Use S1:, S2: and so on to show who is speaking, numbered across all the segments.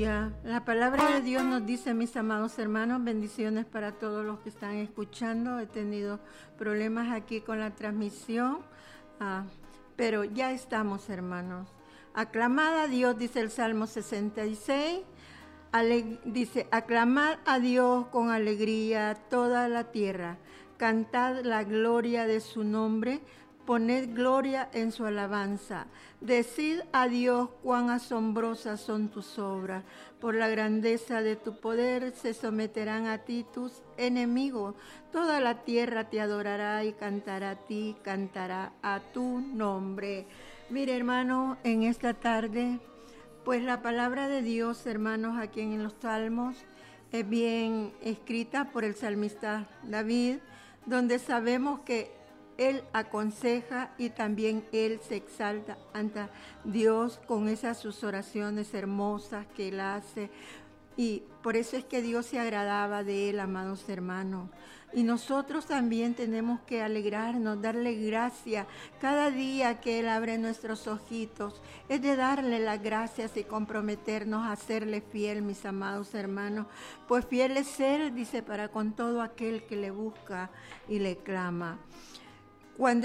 S1: Ya, la palabra de Dios nos dice, mis amados hermanos, bendiciones para todos los que están escuchando. He tenido problemas aquí con la transmisión, pero ya estamos, hermanos. Aclamad a Dios, dice el Salmo 66. Dice, aclamad a Dios con alegría toda la tierra. Cantad la gloria de su nombre. Poned gloria en su alabanza. Decid a Dios cuán asombrosas son tus obras. Por la grandeza de tu poder se someterán a ti tus enemigos. Toda la tierra te adorará y cantará a ti, cantará a tu nombre. Mire, hermano, en esta tarde, pues la palabra de Dios, hermanos, aquí en los Salmos, es bien escrita por el salmista David, donde sabemos que Él aconseja y también Él se exalta ante Dios con esas sus oraciones hermosas que Él hace. Y por eso es que Dios se agradaba de Él, amados hermanos. Y nosotros también tenemos que alegrarnos, darle gracias. Cada día que Él abre nuestros ojitos, es de darle las gracias y comprometernos a serle fiel, mis amados hermanos. Pues fiel es Él, dice, para con todo aquel que le busca y le clama. Cuando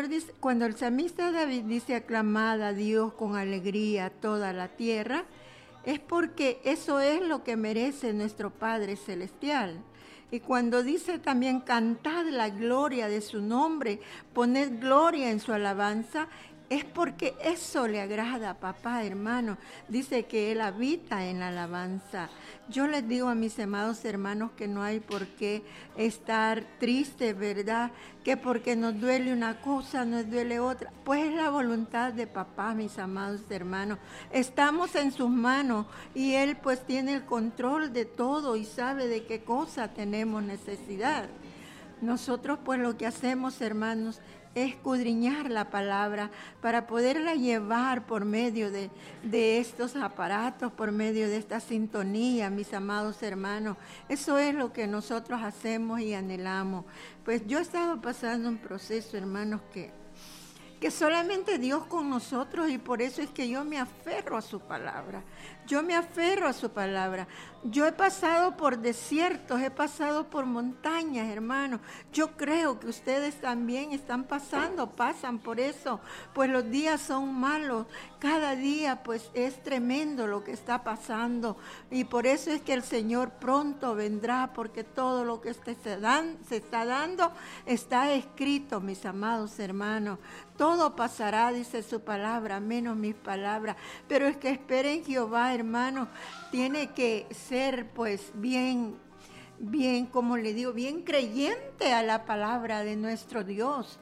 S1: el salmista David dice aclamad a Dios con alegría toda la tierra, es porque eso es lo que merece nuestro Padre Celestial. Y cuando dice también cantad la gloria de su nombre, poned gloria en su alabanza, es porque eso le agrada a papá, hermano. Dice que Él habita en la alabanza. Yo les digo a mis amados hermanos que no hay por qué estar tristes, ¿verdad? Que porque nos duele una cosa, nos duele otra. Pues es la voluntad de papá, mis amados hermanos. Estamos en sus manos y Él pues tiene el control de todo y sabe de qué cosa tenemos necesidad. Nosotros pues lo que hacemos, hermanos, es escudriñar la palabra para poderla llevar por medio de estos aparatos, por medio de esta sintonía, mis amados hermanos. Eso es lo que nosotros hacemos y anhelamos. Pues yo he estado pasando un proceso, hermanos, que solamente Dios con nosotros, y por eso es que yo me aferro a su palabra. Yo me aferro a su palabra. Yo he pasado por desiertos, he pasado por montañas, hermanos. Yo creo que ustedes también pasan por eso, pues los días son malos. Cada día pues es tremendo lo que está pasando, y por eso es que el Señor pronto vendrá, porque todo lo que se está dando está escrito, mis amados hermanos. Todo pasará, dice su palabra, menos mis palabras. Pero es que esperen Jehová, hermano. Tiene que ser pues bien, como le digo, bien creyente a la palabra de nuestro Dios.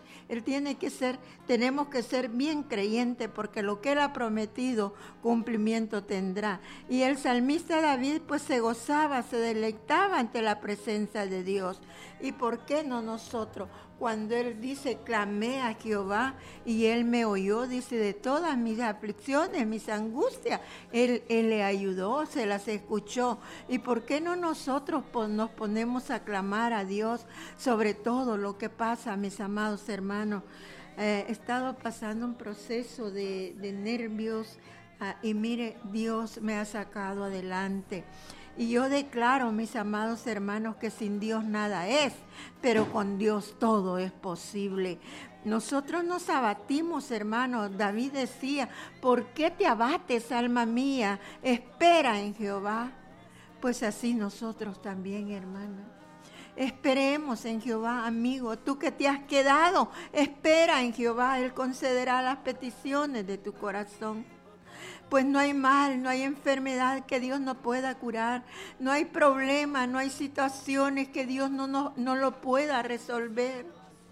S1: Tenemos que ser bien creyentes, porque lo que Él ha prometido, cumplimiento tendrá. Y el salmista David pues se gozaba, se deleitaba ante la presencia de Dios. ¿Y por qué no nosotros? Cuando Él dice, clamé a Jehová y Él me oyó, dice, de todas mis aflicciones, mis angustias, Él le ayudó, se las escuchó. ¿Y por qué no nosotros nos ponemos a clamar a Dios sobre todo lo que pasa, mis amados hermanos? He estado pasando un proceso de nervios, y mire, Dios me ha sacado adelante. Y yo declaro, mis amados hermanos, que sin Dios nada es, pero con Dios todo es posible. Nosotros nos abatimos, hermanos. David decía, ¿por qué te abates, alma mía? Espera en Jehová. Pues así nosotros también, hermanos. Esperemos en Jehová, amigo. Tú que te has quedado, espera en Jehová. Él concederá las peticiones de tu corazón. Pues no hay mal, no hay enfermedad que Dios no pueda curar. No hay problema, no hay situaciones que Dios no lo pueda resolver.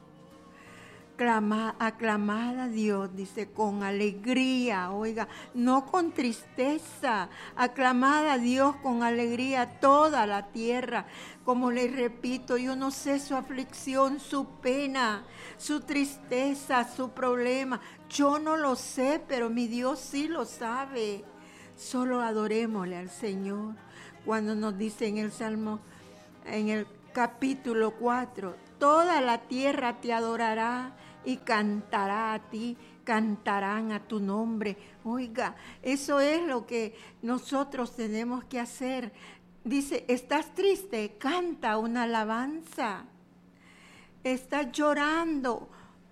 S1: Aclamad a Dios, dice, con alegría, oiga, no con tristeza. Aclamad a Dios con alegría toda la tierra. Como les repito, yo no sé su aflicción, su pena, su tristeza, su problema. Yo no lo sé, pero mi Dios sí lo sabe. Solo adorémosle al Señor. Cuando nos dice en el Salmo, en el capítulo 4, toda la tierra te adorará y cantará a ti, cantarán a tu nombre. Oiga, eso es lo que nosotros tenemos que hacer. Dice, ¿estás triste? Canta una alabanza. ¿Estás llorando?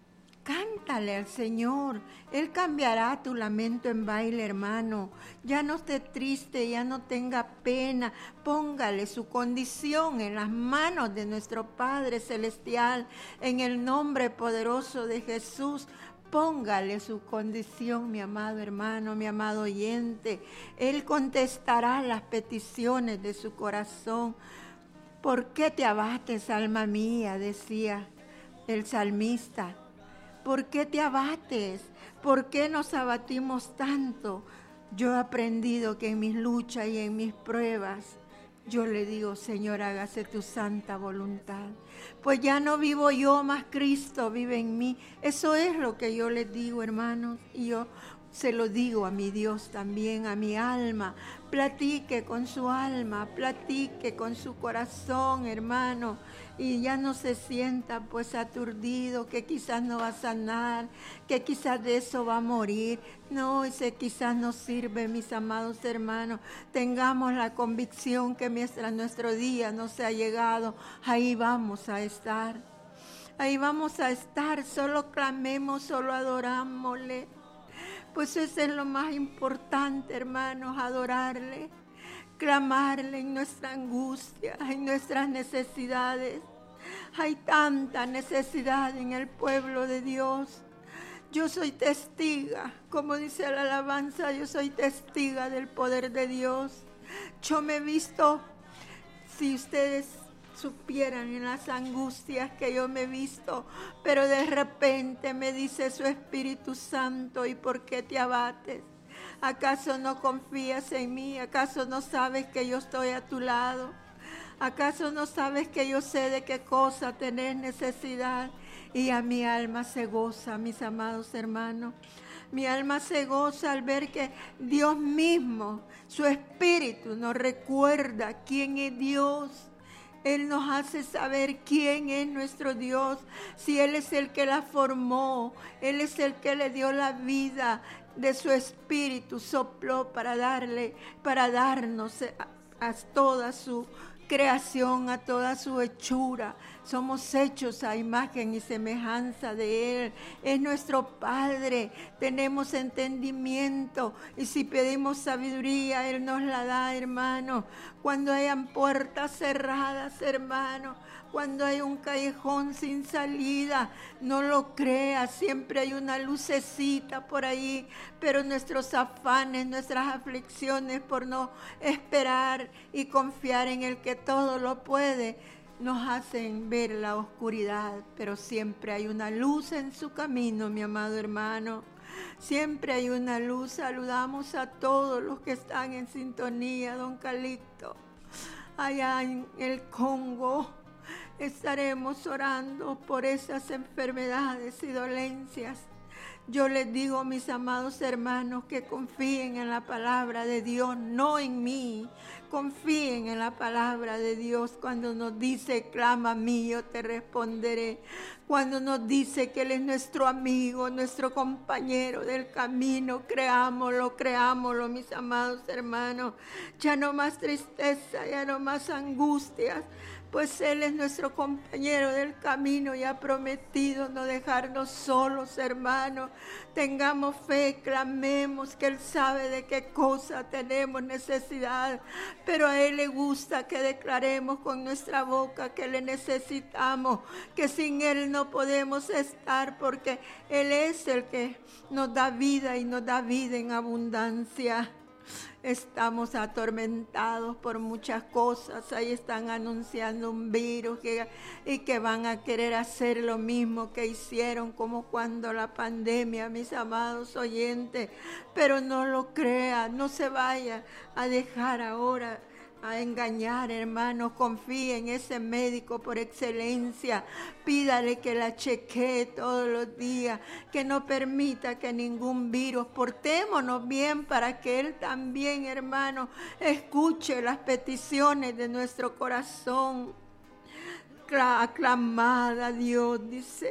S1: Cántale al Señor. Él cambiará tu lamento en baile, hermano. Ya no esté triste, ya no tenga pena. Póngale su condición en las manos de nuestro Padre Celestial. En el nombre poderoso de Jesús, póngale su condición, mi amado hermano, mi amado oyente. Él contestará las peticiones de su corazón. ¿Por qué te abates, alma mía?, decía el salmista. ¿Por qué te abates? ¿Por qué nos abatimos tanto? Yo he aprendido que en mis luchas y en mis pruebas, yo le digo, Señor, hágase tu santa voluntad. Pues ya no vivo yo, más Cristo vive en mí. Eso es lo que yo les digo, hermanos, y yo se lo digo a mi Dios también, a mi alma. Platique con su alma, platique con su corazón, hermano, y ya no se sienta pues aturdido, que quizás no va a sanar, que quizás de eso va a morir. No, ese quizás no sirve, mis amados hermanos. Tengamos la convicción que mientras nuestro día no se ha llegado, ahí vamos a estar. Ahí vamos a estar, solo clamemos, solo adorámosle. Pues eso es lo más importante, hermanos, adorarle, clamarle en nuestra angustia, en nuestras necesidades. Hay tanta necesidad en el pueblo de Dios. Yo soy testiga, como dice la alabanza, yo soy testiga del poder de Dios. Yo me he visto, si ustedes supieran en las angustias que yo me he visto, pero de repente me dice su Espíritu Santo, ¿y por qué te abates? ¿Acaso no confías en mí? ¿Acaso no sabes que yo estoy a tu lado? ¿Acaso no sabes que yo sé de qué cosa tenés necesidad? Y a mi alma se goza, mis amados hermanos. Mi alma se goza al ver que Dios mismo, su Espíritu, nos recuerda quién es Dios. Él nos hace saber quién es nuestro Dios, si Él es el que la formó, Él es el que le dio la vida de su espíritu, sopló para darnos a toda su creación, a toda su hechura. Somos hechos a imagen y semejanza de Él. Es nuestro Padre. Tenemos entendimiento. Y si pedimos sabiduría, Él nos la da, hermano. Cuando hayan puertas cerradas, hermano. Cuando hay un callejón sin salida, no lo creas, siempre hay una lucecita por ahí, pero nuestros afanes, nuestras aflicciones por no esperar y confiar en el que todo lo puede, nos hacen ver la oscuridad, pero siempre hay una luz en su camino, mi amado hermano. Siempre hay una luz. Saludamos a todos los que están en sintonía, don Calixto, allá en el Congo. Estaremos orando por esas enfermedades y dolencias. Yo les digo, mis amados hermanos, que confíen en la palabra de Dios, no en mí. Confíen en la palabra de Dios cuando nos dice, clama a mí, yo te responderé. Cuando nos dice que Él es nuestro amigo, nuestro compañero del camino, creámoslo, mis amados hermanos. Ya no más tristeza, ya no más angustias. Pues Él es nuestro compañero del camino y ha prometido no dejarnos solos, hermanos. Tengamos fe, clamemos, que Él sabe de qué cosa tenemos necesidad. Pero a Él le gusta que declaremos con nuestra boca que le necesitamos, que sin Él no podemos estar, porque Él es el que nos da vida y nos da vida en abundancia. Estamos atormentados por muchas cosas. Ahí están anunciando un virus y que van a querer hacer lo mismo que hicieron como cuando la pandemia, mis amados oyentes. Pero no lo crea, no se vaya a dejar ahora a engañar, hermanos. Confíe en ese médico por excelencia. Pídale que la chequee todos los días, que no permita que ningún virus. Portémonos bien para que Él también, hermano, escuche las peticiones de nuestro corazón. Aclamad a Dios, dice.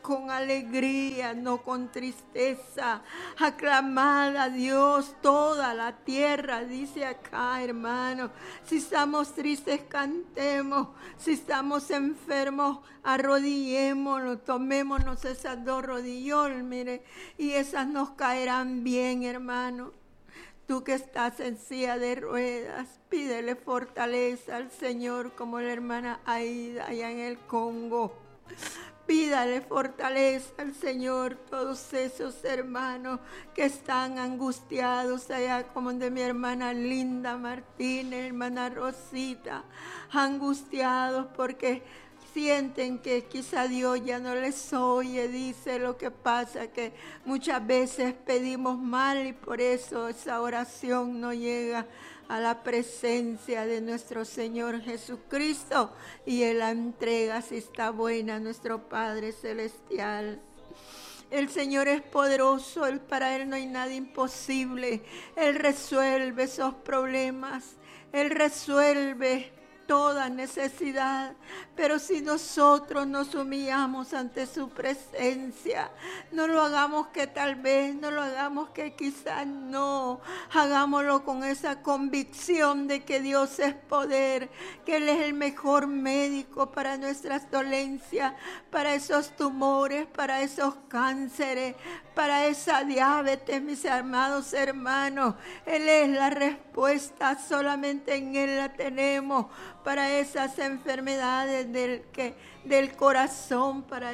S1: con alegría, no con tristeza. Aclamad a Dios toda la tierra, dice acá, hermano. Si estamos tristes, cantemos. Si estamos enfermos, arrodillémonos, tomémonos esas 2 rodillones, mire, y esas nos caerán bien, hermano. Tú que estás en silla de ruedas, pídele fortaleza al Señor como la hermana Aida allá en el Congo. Pídale fortaleza al Señor, todos esos hermanos que están angustiados allá, como de mi hermana Linda Martínez, hermana Rosita, angustiados porque sienten que quizá Dios ya no les oye. Dice, lo que pasa que muchas veces pedimos mal y por eso esa oración no llega a la presencia de nuestro Señor Jesucristo, y Él la entrega si está buena, nuestro Padre Celestial. El Señor es poderoso, para Él no hay nada imposible. Él resuelve esos problemas, Él resuelve toda necesidad, pero si nosotros nos humillamos ante su presencia, no lo hagamos que tal vez, no lo hagamos que quizás no, hagámoslo con esa convicción de que Dios es poder, que Él es el mejor médico para nuestras dolencias, para esos tumores, para esos cánceres, para esa diabetes, mis amados hermanos. Él es la respuesta, solamente en Él la tenemos, para esas enfermedades del corazón, para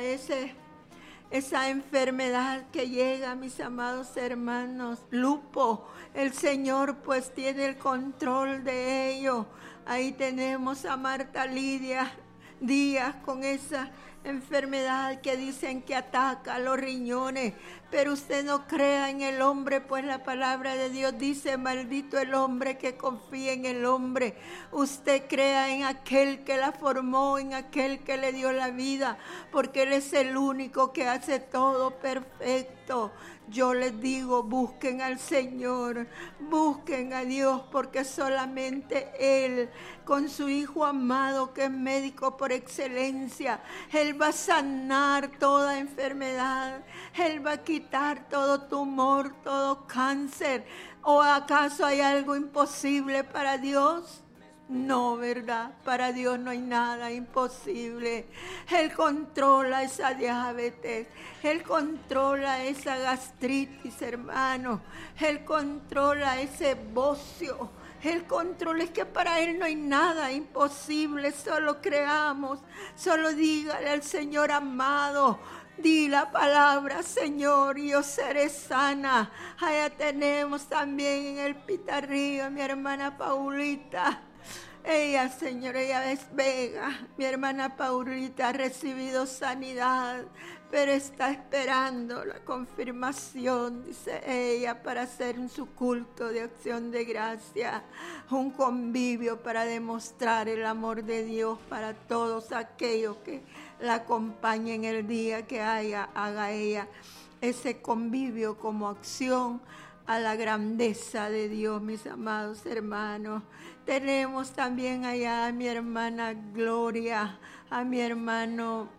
S1: esa enfermedad que llega, mis amados hermanos, lupus. El Señor pues tiene el control de ello. Ahí tenemos a Marta Lidia Díaz con esa enfermedad que dicen que ataca a los riñones, pero usted no crea en el hombre, pues la palabra de Dios dice, maldito el hombre que confía en el hombre. Usted crea en aquel que la formó, en aquel que le dio la vida, porque Él es el único que hace todo perfecto. Yo les digo, busquen al Señor, busquen a Dios, porque solamente Él, con su Hijo amado, que es médico por excelencia, Él va a sanar toda enfermedad, Él va a quitar todo tumor, todo cáncer. ¿O acaso hay algo imposible para Dios? No, ¿verdad? Para Dios no hay nada imposible. Él controla esa diabetes, Él controla esa gastritis, hermano. Él controla ese bocio. Él controla, es que para Él no hay nada imposible. Solo creamos, solo dígale al Señor amado. Di la palabra, Señor, y yo seré sana. Allá tenemos también en el Pitarrío mi hermana Paulita. Ella, Señor, ella es Vega. Mi hermana Paulita ha recibido sanidad, pero está esperando la confirmación, dice ella, para hacer en su culto de acción de gracia un convivio para demostrar el amor de Dios para todos aquellos que la acompañen el día que haga ella ese convivio como acción a la grandeza de Dios, mis amados hermanos. Tenemos también allá a mi hermana Gloria, a mi hermano,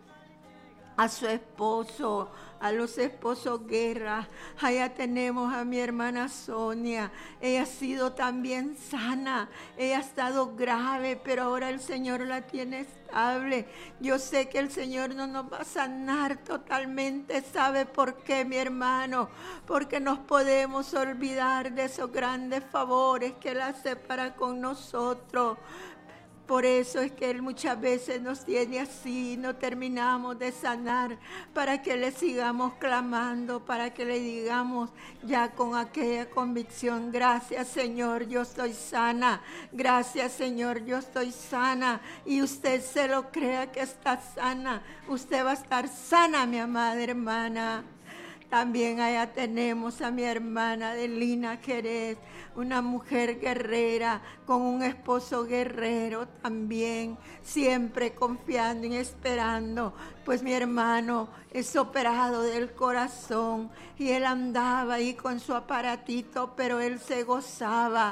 S1: a su esposo, a los esposos Guerra. Allá tenemos a mi hermana Sonia. Ella ha sido también sana. Ella ha estado grave, pero ahora el Señor la tiene estable. Yo sé que el Señor no nos va a sanar totalmente. ¿Sabe por qué, mi hermano? Porque nos podemos olvidar de esos grandes favores que Él hace para con nosotros. Por eso es que Él muchas veces nos tiene así, no terminamos de sanar, para que le sigamos clamando, para que le digamos ya con aquella convicción, gracias Señor, yo estoy sana, gracias Señor, yo estoy sana, y usted se lo crea que está sana, usted va a estar sana, mi amada hermana. También allá tenemos a mi hermana Delina Jerez, una mujer guerrera con un esposo guerrero también, siempre confiando y esperando. Pues mi hermano es operado del corazón y él andaba ahí con su aparatito, pero él se gozaba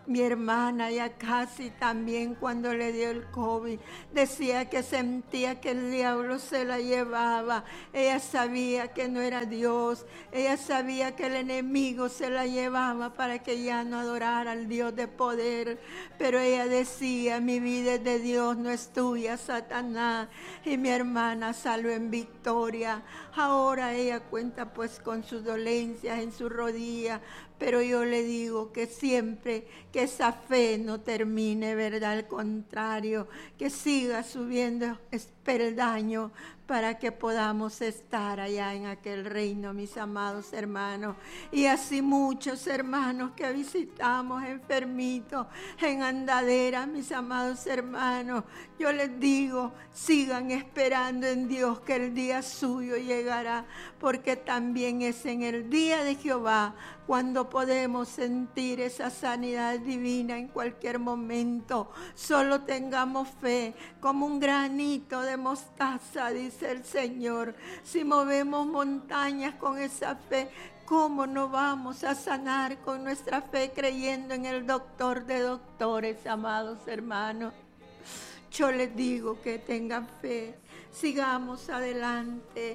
S1: Mi hermana ya casi también cuando le dio el COVID decía que sentía que el diablo se la llevaba. Ella sabía que no era Dios. Ella sabía que el enemigo se la llevaba para que ya no adorara al Dios de poder. Pero ella decía, mi vida es de Dios, no es tuya, Satanás. Y mi hermana salió en victoria. Ahora ella cuenta pues con sus dolencias en su rodilla. Pero yo le digo que siempre que esa fe no termine, ¿verdad? Al contrario, que siga subiendo peldaño para que podamos estar allá en aquel reino, mis amados hermanos. Y así muchos hermanos que visitamos enfermitos, en andadera, mis amados hermanos. Yo les digo, sigan esperando en Dios que el día suyo llegará, porque también es en el día de Jehová cuando podemos sentir esa sanidad divina en cualquier momento. Solo tengamos fe como un granito de mostaza, dice el Señor. Si movemos montañas con esa fe, ¿cómo no vamos a sanar con nuestra fe creyendo en el doctor de doctores, amados hermanos? Yo les digo que tengan fe. Sigamos adelante,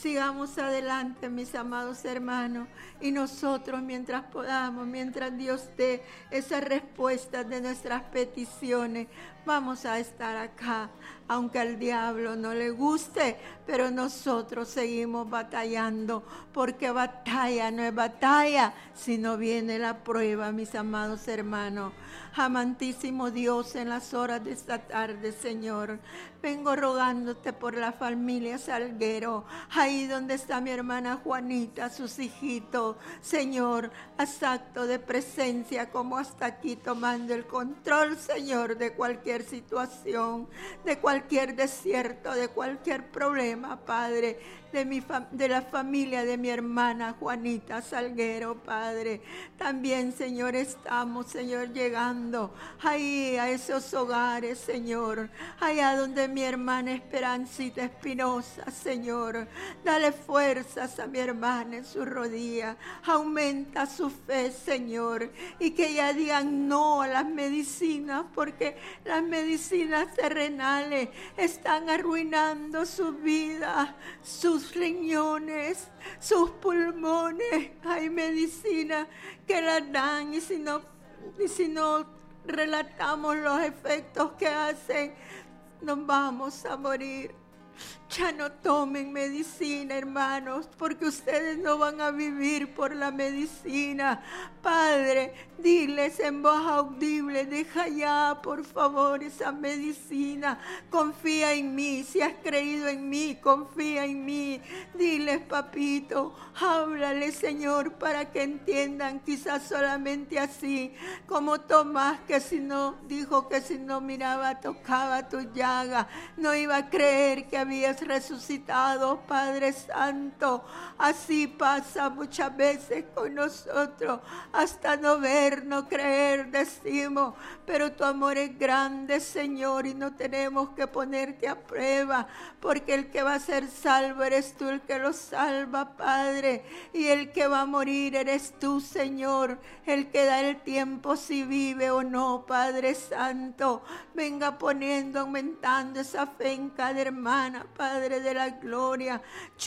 S1: mis amados hermanos. Y nosotros mientras podamos, mientras Dios dé esas respuestas de nuestras peticiones, vamos a estar acá. Aunque al diablo no le guste, pero nosotros seguimos batallando, porque batalla no es batalla, sino viene la prueba, mis amados hermanos. Amantísimo Dios, en las horas de esta tarde, Señor, vengo rogándote por la familia Salguero, ahí donde está mi hermana Juanita, sus hijitos. Señor, haz acto de presencia como hasta aquí, tomando el control, Señor, de cualquier situación, de cualquier desierto, de cualquier problema, Padre, de la familia de mi hermana Juanita Salguero, Padre. También, Señor, estamos, Señor, llegando ahí a esos hogares, Señor, allá donde mi hermana Esperancita Espinosa, Señor. Dale fuerzas a mi hermana en su rodilla, aumenta su fe, Señor, y que ya digan no a las medicinas, porque las medicinas terrenales están arruinando su vida, sus riñones, sus pulmones. Hay medicina que las dan y si no relatamos los efectos que hacen, nos vamos a morir. Ya no tomen medicina, hermanos, porque ustedes no van a vivir por la medicina. Padre, diles en voz audible, deja ya, por favor, esa medicina. Confía en mí, si has creído en mí, confía en mí. Diles, papito, háblale, Señor, para que entiendan, quizás solamente así, como Tomás, que dijo que si no miraba, tocaba tu llaga, no iba a creer que habías resucitado, Padre Santo. Así pasa muchas veces con nosotros, hasta no ver, no creer, decimos, pero tu amor es grande, Señor, y no tenemos que ponerte a prueba, porque el que va a ser salvo eres tú, el que lo salva, Padre, y el que va a morir eres tú, Señor, el que da el tiempo si vive o no, Padre Santo. Venga poniendo, aumentando esa fe en cada hermana, Padre de la gloria.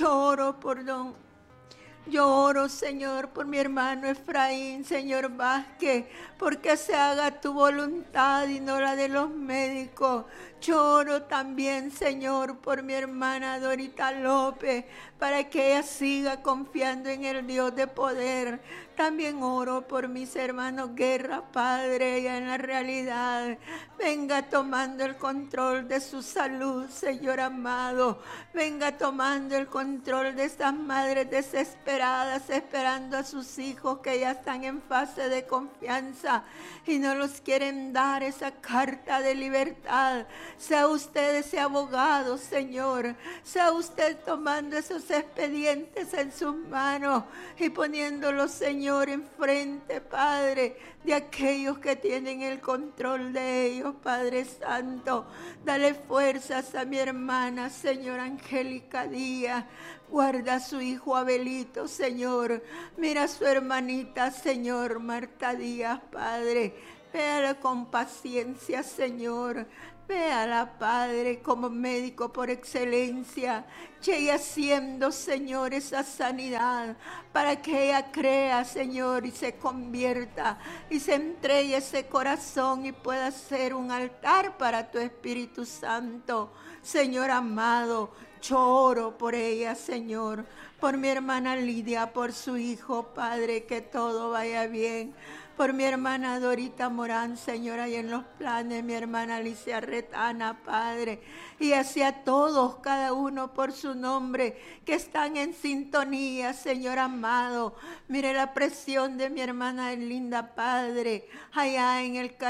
S1: Yo oro, Señor, por mi hermano Efraín, Señor Vázquez, porque se haga tu voluntad y no la de los médicos. Yo oro también, Señor, por mi hermana Dorita López, para que ella siga confiando en el Dios de poder. También oro por mis hermanos Guerra, Padre, ya en la realidad. Venga tomando el control de su salud, Señor amado. Venga tomando el control de estas madres desesperadas, esperando a sus hijos que ya están en fase de confianza y no los quieren dar esa carta de libertad. Sea usted ese abogado, Señor. Sea usted tomando esos expedientes en sus manos y poniéndolos, Señor, enfrente, Padre, de aquellos que tienen el control de ellos, Padre Santo. Dale fuerzas a mi hermana, Señor Angélica Díaz. Guarda a su hijo Abelito, Señor. Mira a su hermanita, Señor Marta Díaz, Padre. Véala con paciencia, Señor. Véala, Padre, como médico por excelencia. Llegue haciendo, Señor, esa sanidad para que ella crea, Señor, y se convierta y se entregue ese corazón y pueda ser un altar para tu Espíritu Santo. Señor amado, yo oro por ella, Señor, por mi hermana Lidia, por su hijo, Padre, que todo vaya bien. Por mi hermana Dorita Morán, Señor, y en los planes, mi hermana Alicia Retana, Padre, y hacia todos, cada uno por su nombre, que están en sintonía, Señor amado. Mire la presión de mi hermana Linda, Padre, allá en el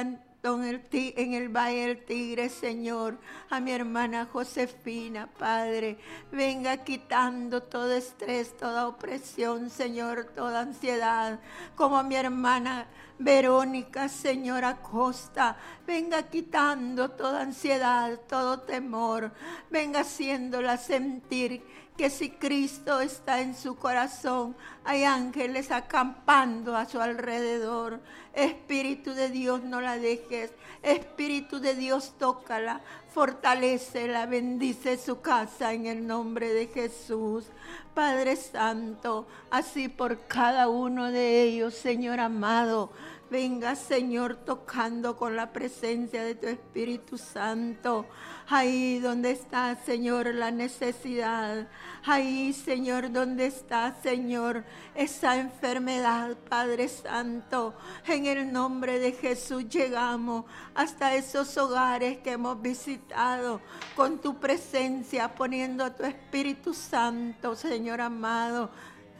S1: en el Valle del Tigre, Señor, a mi hermana Josefina, Padre, venga quitando todo estrés, toda opresión, Señor, toda ansiedad, como a mi hermana Verónica, Señor Acosta, venga quitando toda ansiedad, todo temor, venga haciéndola sentir que si Cristo está en su corazón, hay ángeles acampando a su alrededor. Espíritu de Dios, no la dejes. Espíritu de Dios, tócala, fortalécela, bendice su casa en el nombre de Jesús. Padre Santo, así por cada uno de ellos, Señor amado, venga, Señor, tocando con la presencia de tu Espíritu Santo. Ahí donde está, Señor, la necesidad. Ahí, Señor, donde está, Señor, esa enfermedad, Padre Santo. En el nombre de Jesús llegamos hasta esos hogares que hemos visitado con tu presencia, poniendo a tu Espíritu Santo, Señor amado,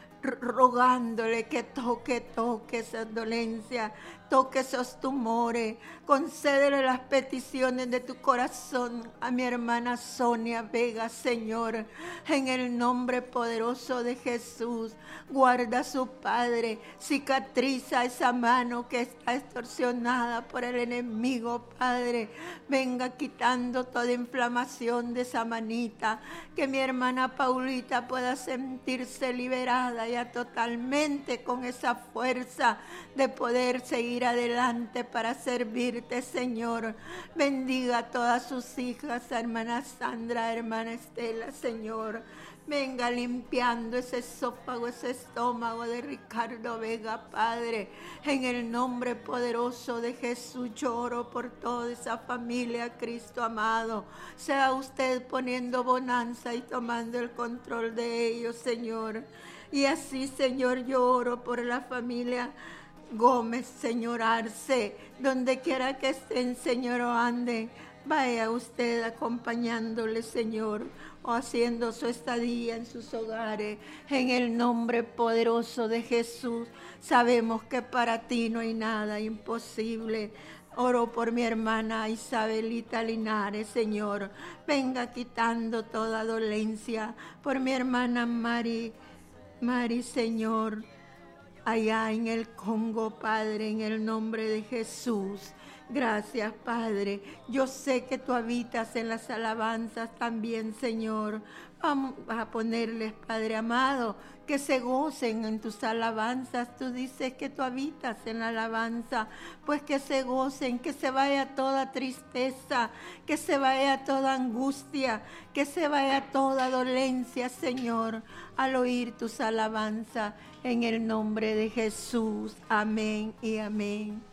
S1: rogándole que toque esas dolencias, toque esos tumores, concédele las peticiones de tu corazón a mi hermana Sonia Vega, Señor, en el nombre poderoso de Jesús. Guarda a su Padre, cicatriza esa mano que está extorsionada por el enemigo, Padre. Venga quitando toda inflamación de esa manita, que mi hermana Paulita pueda sentirse liberada ya totalmente con esa fuerza de poder seguir adelante para servirte, Señor. Bendiga a todas sus hijas, hermana Sandra, hermana Estela, Señor. Venga limpiando ese esófago, ese estómago de Ricardo Vega, Padre. En el nombre poderoso de Jesús lloro por toda esa familia, Cristo amado. Sea usted poniendo bonanza y tomando el control de ellos, Señor. Y así, Señor, lloro por la familia Gómez, Señor Arce, donde quiera que estén, Señor, o anden, vaya usted acompañándole, Señor, o haciendo su estadía en sus hogares, en el nombre poderoso de Jesús. Sabemos que para ti no hay nada imposible. Oro por mi hermana Isabelita Linares, Señor, venga quitando toda dolencia. Por mi hermana Mari, Señor, allá en el Congo, Padre, en el nombre de Jesús. Gracias, Padre. Yo sé que tú habitas en las alabanzas también, Señor. Vamos a ponerles, Padre amado, que se gocen en tus alabanzas. Tú dices que tú habitas en la alabanza, pues que se gocen, que se vaya toda tristeza, que se vaya toda angustia, que se vaya toda dolencia, Señor, al oír tus alabanzas, en el nombre de Jesús. Amén y amén.